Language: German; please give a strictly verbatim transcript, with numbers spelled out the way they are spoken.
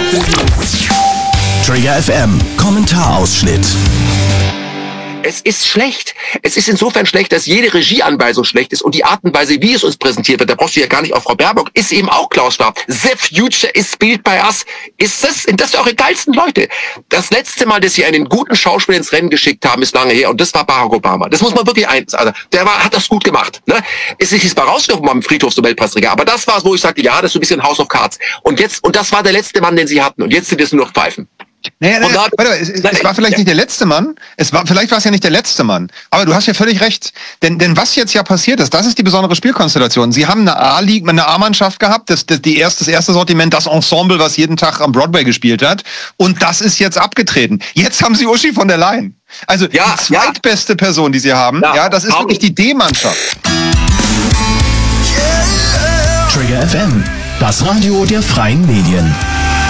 Trigger F M, Kommentarausschnitt. Es ist schlecht. Es ist insofern schlecht, dass jede Regieanweisung schlecht ist und die Art und Weise, wie es uns präsentiert wird, da brauchst du ja gar nicht auf Frau Baerbock, ist eben auch Klaus Schwab. The future is built by us. Ist das, sind das eure geilsten Leute? Das letzte Mal, dass sie einen guten Schauspieler ins Rennen geschickt haben, ist lange her und das war Barack Obama. Das muss man wirklich eins, also der war, hat das gut gemacht. Ne? Es ist mal rausgekommen am Friedhofsnobelpreisträger, aber das war es, wo ich sagte, ja, das ist so ein bisschen House of Cards. Und jetzt, und das war der letzte Mann, den sie hatten und jetzt sind es nur noch Pfeifen. Naja, naja, warte mal, es, es war vielleicht nicht der letzte Mann, es war, vielleicht war es ja nicht der letzte Mann, aber du hast ja völlig recht, denn, denn was jetzt ja passiert ist, das ist die besondere Spielkonstellation. Sie haben eine A-Liga, eine A-Mannschaft gehabt, das, das, die erste, das erste Sortiment, das Ensemble, was jeden Tag am Broadway gespielt hat, und das ist jetzt abgetreten. Jetzt haben sie Uschi von der Leyen. Also ja, die zweitbeste ja. Person, die sie haben, ja, ja das ist wirklich die D-Mannschaft. Trigger F M, das Radio der freien Medien.